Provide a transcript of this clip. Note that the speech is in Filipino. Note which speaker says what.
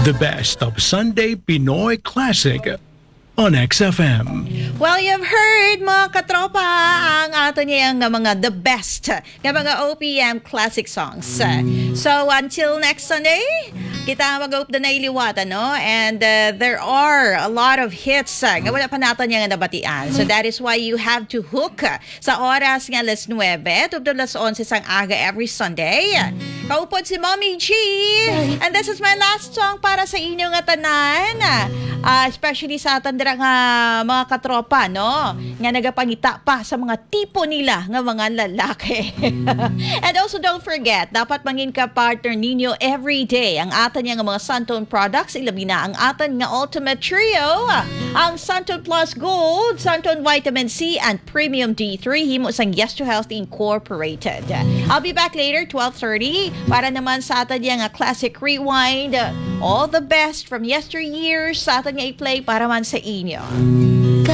Speaker 1: The best of Sunday Pinoy Classic on XFM.
Speaker 2: Well, you've heard mga katropa ang ato niyang mga the best ng mga OPM classic songs. So until next Sunday, kita mag-up na iliwatan, no? And there are a lot of hits nga wala pa natin yung nabatian. So that is why you have to hook sa oras nga 9, tubdo 11 sang aga every Sunday. Kaupod si Mommy G. And this is my last song para sa inyo nga tanan. Especially sa atin nga mga katropa, no? Nga nagapangita pa sa mga tipo nila nga mga lalaki. And also don't forget, dapat mangin ka partner ninyo every day. Ang atin nga mga Santon products, ilabi na ang atin nga Ultimate Trio. Ang Santon Plus Gold, Santon Vitamin C, and Premium D3. Himo sang Yes to Health Incorporated. I'll be back later, 12:30, para naman sa atin nga Classic Rewind. All the best from yesteryears sa atin nga i-play para man sa inyo.